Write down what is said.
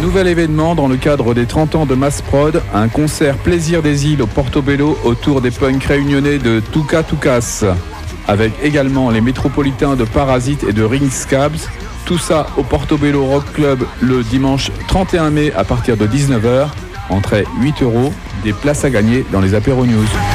Nouvel événement dans le cadre des 30 ans de Mass Prod, un concert Plaisir des îles au Portobello autour des punks réunionnais de Tuka Tukas, avec également les métropolitains de Parasite et de Ring Scabs. Tout ça au Portobello Rock Club le dimanche 31 mai à partir de 19h. Entrée 8 €, des places à gagner dans les apéros news.